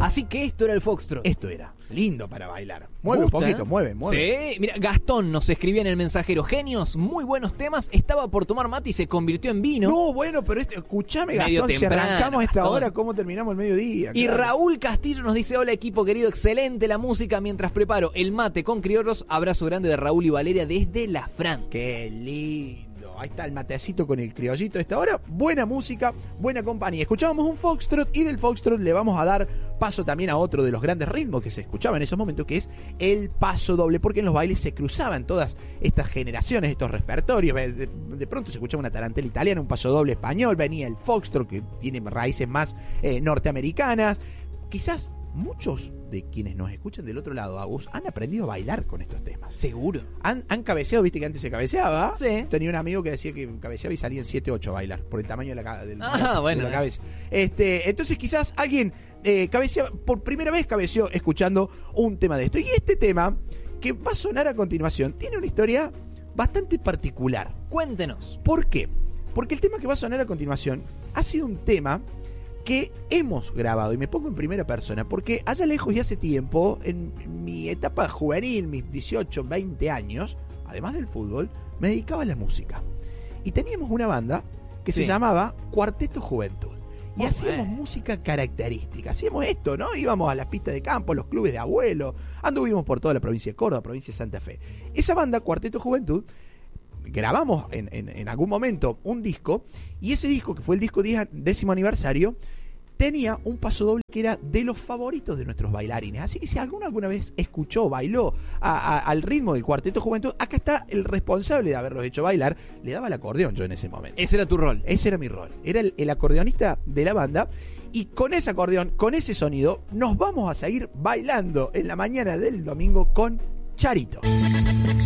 Así que esto era el foxtrot. Esto era lindo para bailar. Mueve Gusta, un poquito, ¿eh? mueve. Sí, mira, Gastón nos escribía en el mensajero: genios, muy buenos temas. Estaba por tomar mate y se convirtió en vino. No, bueno, pero escuchame, Medio Gastón, si temprano, arrancamos a esta Gastón. hora, ¿cómo terminamos el mediodía? Y Claro. Raúl Castillo nos dice: hola equipo querido, excelente la música. Mientras preparo el mate con criollos, abrazo grande de Raúl y Valeria desde la Francia. Qué lindo. Ahí está el matecito con el criollito. Esta hora, buena música, buena compañía. Escuchábamos un foxtrot y del foxtrot le vamos a dar paso también a otro de los grandes ritmos que se escuchaba en esos momentos, que es el paso doble, porque en los bailes se cruzaban todas estas generaciones, estos repertorios. De pronto se escuchaba una tarantela italiana, un paso doble español, venía el foxtrot que tiene raíces más norteamericanas. Quizás muchos de quienes nos escuchan del otro lado, Agus, han aprendido a bailar con estos temas. Seguro. Han cabeceado, viste que antes se cabeceaba. Sí. Tenía un amigo que decía que cabeceaba y salían 7-8 a bailar por el tamaño de Bueno, la cabeza. Entonces quizás alguien cabeceaba, por primera vez cabeceó escuchando un tema de esto. Y este tema, que va a sonar a continuación, tiene una historia bastante particular. Cuéntenos. ¿Por qué? Porque el tema que va a sonar a continuación ha sido un tema que hemos grabado, y me pongo en primera persona, porque allá lejos y hace tiempo, en mi etapa juvenil, mis 18, 20 años, además del fútbol, me dedicaba a la música. Y teníamos una banda que se llamaba Cuarteto Juventud. Y hacíamos música característica, hacíamos esto, ¿no? Íbamos a las pistas de campo, los clubes de abuelos, anduvimos por toda la provincia de Córdoba, provincia de Santa Fe. Esa banda, Cuarteto Juventud, grabamos en algún momento un disco, y ese disco, que fue el disco 10º aniversario, tenía un paso doble que era de los favoritos de nuestros bailarines. Así que si alguna vez escuchó, bailó al ritmo del Cuarteto Juventud, acá está el responsable de haberlos hecho bailar. Le daba el acordeón yo en ese momento. Ese era tu rol. Ese era mi rol. Era el acordeonista de la banda. Y con ese acordeón, con ese sonido, nos vamos a seguir bailando en la mañana del domingo con Charito.